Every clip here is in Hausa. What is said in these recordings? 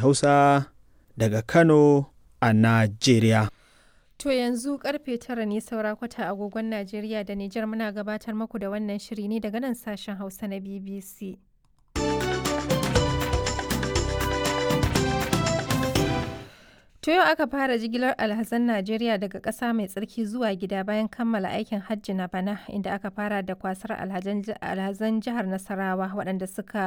Hausa daga Kano a Najeriya. To yanzu karfe 9 ne saura kwata agogon Najeriya da Nijar, muna gabatar muku da wannan shiri ne daga nan sashen Hausa na BBC. To yau aka fara jigilar alhazan Najeriya daga ƙasa mai tsarki zuwa gida bayan kammala aikin hajji na bana, inda aka fara da kwasar alhazan jihar Nasarawa waɗanda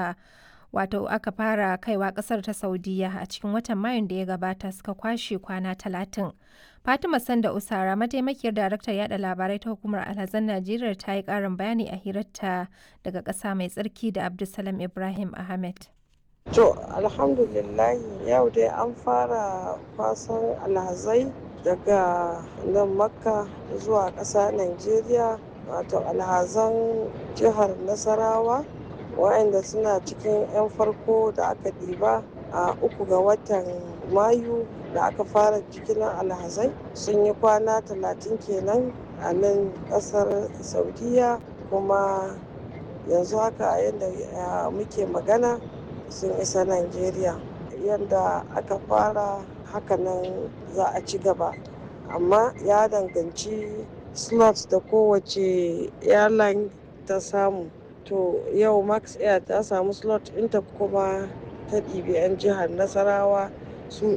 aka fara kaiwa ƙasar ta Saudiya a cikin watan Mayun da ya gabata, suka kwashe kwana 30. Fatima Sanda Usara, mataimakiyar daraktar yada labarai ta hukumar alhazan Najeriya, ta yi ƙarin bayani a hirarta daga ƙasa mai tsarki da Abdulsalam Ibrahim Ahmed. To, alhamdulillah yau dai an fara kwasan alhazai daga nan Makka zuwa ƙasa Najeriya, wato alhazan jihar Nasarawa waɗanda suna cikin 'yan farko da aka ɗiba a 3 ga watan Mayu da aka fara jigilar alhazai, sun yi kwana 30 kenan a nan ƙasar Saudiya, kuma yanzu haka yadda muke magana sun isa Najeriya. Yadda aka fara hakanan za a ci gaba, amma ya danganci slots da kowace airline ta samu. To yau Max Air ta samu slot ɗinta kuma ta ɗibi 'yan jihar Nasarawa su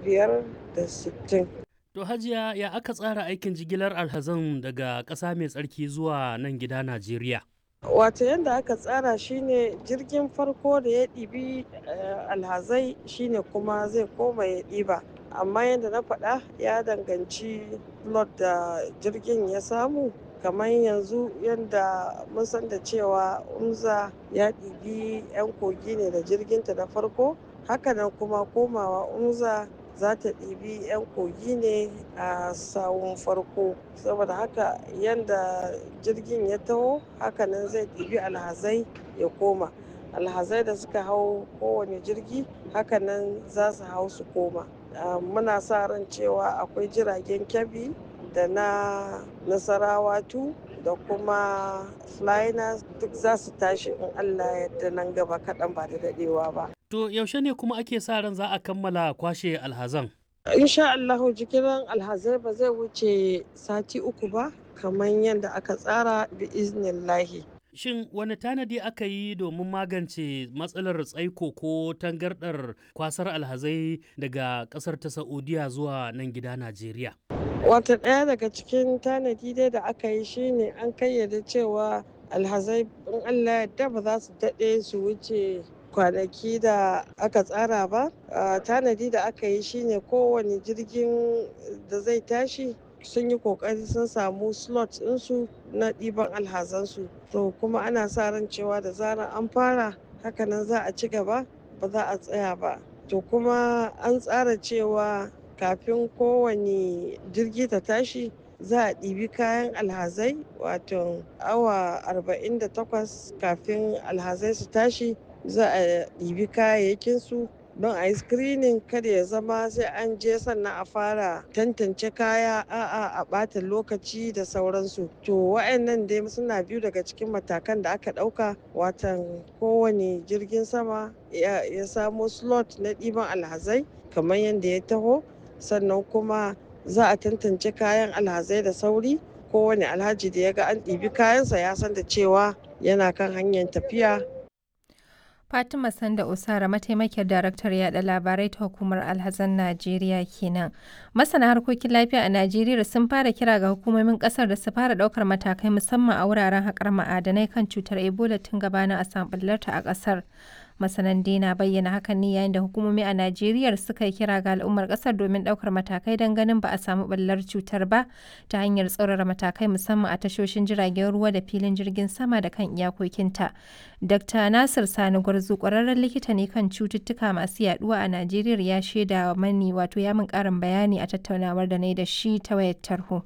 560. To Hajiya, ya aka tsara aikin jigilar alhazan daga ƙasa mai tsarki zuwa nan gida Najeriya? Wato yadda aka tsara shine jirgin farko da ya ɗibi alhazai shine kuma zai koma ya ɗiba, amma yadda na faɗa ya danganci lot da jirgin ya samu. Kamar yanzu yadda mun san da cewa Umza ya ɗibi 'yan kogi ne da jirginta na farko, hakanan kuma komawa Umza za ta ɗibi 'yan kogi ne a sawun farko. Saboda haka yadda jirgin ya taho hakanan zai ɗibi alhazai ya koma. Alhazai da suka hau kowane jirgi hakanan za su hau su koma. Muna sa ran cewa akwai jiragen Kebbi da na Nasarawa 2 da kuma Flynas duk za su tashi in Allah yadda nan gaba kaɗan ba da daɗewa ba. To yaushe ne kuma ake sa ran za a kammala kwashe alhazan? Insha Allahu jigilar alhazai ba zai wuce sati 3 ba, kamar yadda aka tsara bi iznillahi. Shin wani tanadi aka yi domin magance matsalar tsaiko ko tangardar kwasar alhazai daga ƙasar ta Saudiya zuwa nan gida Najeriya? Wata ɗaya daga cikin tanadi dai da aka yi shine an kayyade cewa alhazai in Allah yadda ba za su daɗe su wuce kwanaki da aka tsara ba. Tanadi da aka yi shine kowane jirgin da zai tashi sun yi kokari sun samu slot ɗinsu na ɗiban alhazansu. To kuma ana sa ran cewa da zarar an fara hakanan za a ci gaba, ba za a tsaya ba. To kuma an tsara cewa kafin kowane jirgi ta tashi za a ɗibi kayan alhazai, wato awa 48 kafin alhazai su tashi za a ɗibi kayayyakinsu don a yi screening, kada ya zama sai an je sannan a fara tantance kaya a ɓata lokaci da sauransu. To wa'annan dai suna biyu daga cikin matakan da aka ɗauka, watan kowane jirgin sama ya samo slot na ɗiban alhazai kamar yadda ya taho, sannan kuma za a tantance kayan alhazai da sauri. Kowane alhaji da ya ga an ɗibi kayansa ya san da cewa yana kan hanyar tafiya. Fatima Sanda Usara, mataimakiyar daraktar yada labarai ta hukumar alhazan Najeriya kenan. Masana harkokin lafiya a Najeriya sun fara kira ga hukumomin kasar da su fara daukar matakai musamman a wuraren haƙar ma'adanai kan cutar Ebola tun gabanin a samu ɓullarta a ƙasar. Masanan dai na bayyana hakan ne yayin da hukumomi a Najeriya suka yi kira ga al'ummar ƙasar domin ɗaukar matakai don ganin ba a samu ɓullar cutar ba ta hanyar tsaurara matakai musamman a tashoshin jiragen ruwa da filin jirgin sama da kan iyakokinta. Dr. Nasir Sani Gwarzo, ƙwararren likita ne kan cututtuka masu yaduwa a Najeriya, ya shaida mani ya min ƙarin bayani a tattaunawar da na yi da shi ta wayar tarho.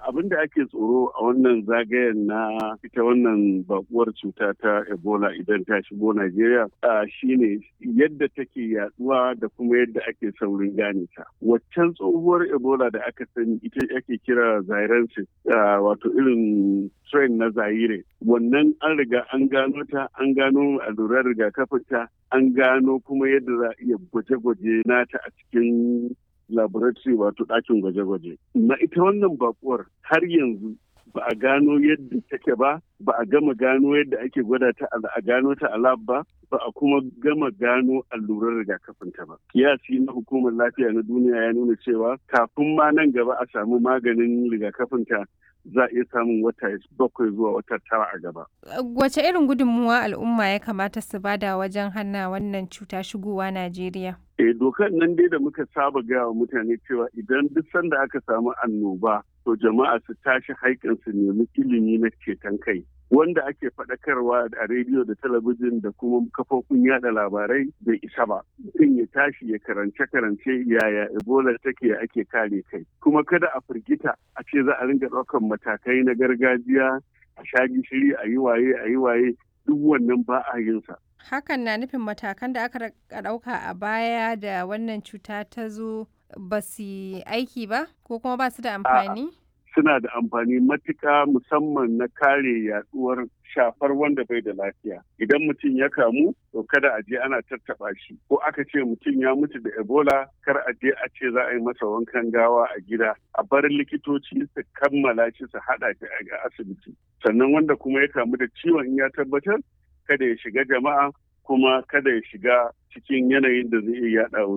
abin da ake tsoro a wannan zagayen na ita wannan bakuwar cuta ta Ebola idan ta shigo Najeriya shine yadda take yaduwa da kuma yadda ake saurin gane ta. Waccan tsohuwar Ebola da aka sani ita ake kira Zairensis, wato irin strain na Zaire. Wannan an riga an gano ta, an gano allurar rigakafin ta, an gano kuma yadda za a iya gwaje-gwaje nata a cikin laboratory wato ɗakin gwaje-gwaje. Na ita wannan bakuwar har yanzu ba a gano yadda take ba a gama gano yadda ake gwada ta a gano ta a lab ba a kuma gama gano allurar rigakafin ta ba. Kiyasi na hukumar lafiya na duniya ya nuna cewa kafin ma nan gaba a samu maganin rigakafin ta za a iya samun wata 7 zuwa wata 9 a gaba. Wace irin gudunmuwa al'umma ya kamata su bada wajen hana wannan cuta shigowa Najeriya? Dokar nan dai da muka saba gaya wa mutane cewa idan duk sanda aka samu annoba to jama'a su tashi haikan su nemi ilimi na ceton kai. Wanda ake faɗakarwa a rediyo da talabijin da kuma kafofin yada labarai bai isa ba. Mutum ya tashi ya karance yaya Ebola take ake kare kai. Kuma kada a firgita a ce za a ringa ɗaukar matakai na gargajiya, a sha gishiri, a yi waye duk wannan ba a yin sa. Hakan na nufin matakan da aka ɗauka a baya da wannan cuta ta zo ba su aiki ba ko kuma ba su da amfani? Suna da amfani matuƙa musamman na kare yaduwar shafar wanda bai da lafiya. Idan mutum ya kamu, to kada a je ana tattaɓa shi. Ko aka ce mutum ya mutu da Ebola, kar a je a ce za a yi masa wankan gawa a gida. A bar likitoci su kammala shi su haɗa shi a asibiti. Sannan wanda kuma ya kamu da ciwon in ya tabbatar, kada ya shiga jama'a kuma kada ya shiga cikin yanayin da zai iya yaɗa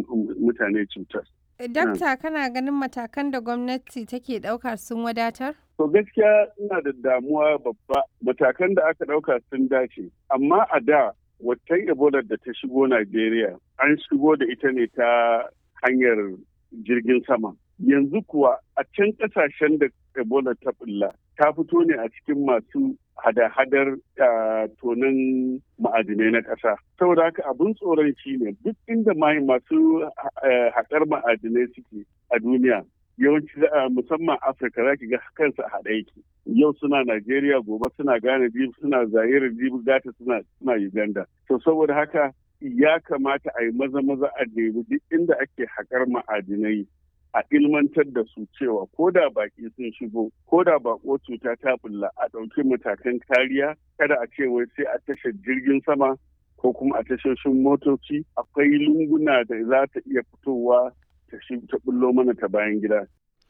mutane cutar. Dakta, kana ganin matakan da gwamnati take ɗauka sun wadatar? To gaskiya ina da damuwa babba. Matakan da aka ɗauka sun dace. Amma a da watan Ebola da ta shigo Najeriya an shigo da ita ne ta hanyar jirgin sama. Yanzu kuwa a can ƙasashen da Ebola ta bulla ta fito ne a cikin masu hada-hadar tonin ma'adinai na ƙasa. Saboda haka abin tsoron shi ne duk inda masu haƙar ma'adinai suke a duniya, yawanci musamman Afirka za ki ga kansu a haɗe yake. Yau suna Najeriya, gobe suna Ghana, jibi suna Zaire, jibi gata suna Uganda. To saboda haka ya kamata a yi maza a nemi duk inda ake haƙar ma'adinai a ilmantar da su cewa ko da baki sun shigo ko da bako cuta ta bulla a ɗauki matakan kariya, kada a ce wai sai a tashar jirgin sama ko kuma a tashoshin motoci. Akwai lunguna da za ta iya fitowa ta bullo mana ta bayan gida.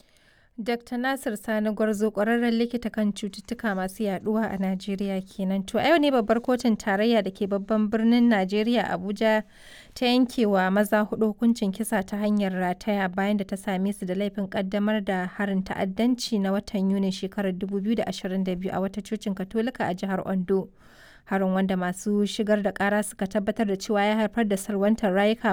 Dr. Nasir Sani Gwarzo, ƙwararren likita kan cututtuka masu yaduwa a Najeriya kenan. To a yau ne babbar kotun tarayya da ke babban birnin Najeriya Abuja ta yankewa maza 4 hukuncin kisa ta hanyar rataya bayan da ta same su da laifin kaddamar da harin ta'addanci na watan Yunin shekarar 2022 a wata cocin Katolika a jihar Ondo. Harin wanda masu shigar da kara suka tabbatar da cewa ya haifar da salwantar rayukan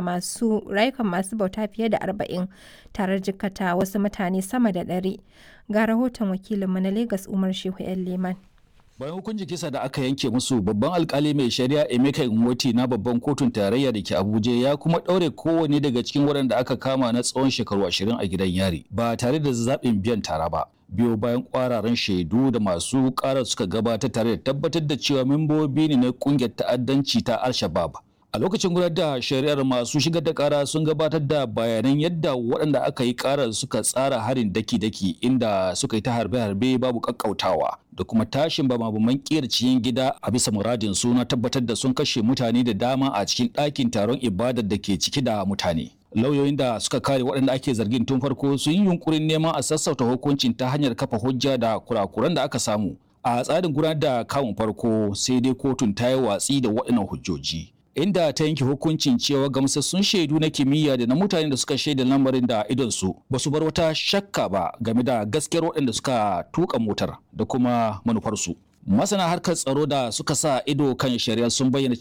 masu bauta fiye da 40 tare jikkata wasu mutane sama da 100. Ga rahoton wakilinmu na Legas Umar Shehu ‘yan Leman. Bayan hukuncin kisa da aka yanke musu, babban alkali mai shari'a Emeka Nwoti na babban kotun tarayya da ke Abuja ya kuma ɗaure kowanne daga cikin waɗanda aka kama na tsawon shekaru 20 a gidan yari ba tare da zaɓin biyan tara ba. Biyo bayan kwararan shaidu da masu ƙara suka gabatar tare da tabbatar da cewa membobi ne na ƙungiyar ta'addanci ta Al-Shabaab. A lokacin gudanar da shari'ar, masu shigar da ƙara sun gabatar da bayanan yadda waɗanda aka yi ƙarar suka tsara harin daki-daki inda suka yi ta harbe-harbe babu ƙaƙƙautawa da kuma tashin bama-baman ƙiyar cikin gida a bisa muradin su na tabbatar da sun kashe mutane da dama a cikin ɗakin taron ibadar da ke ciki da mutane. Lauyoyin da suka kare waɗanda ake zargin tun farko sun yi yunkurin neman a sassauta hukuncin ta hanyar kafa hujja da kurakuran da aka samu a tsarin gudanar da kamun farko, sai dai kotun ta yi watsi da waɗannan hujjoji, inda ta yanke hukuncin cewa gamsassun shaidu na kimiyya da na mutane da suka shaida lamarin da idonsu ba su bar wata shakka ba game da gaskiyar waɗanda suka tuka motar da kuma manufarsu. Masana harkar tsaro da suka sa ido kan shari'a sun bayyana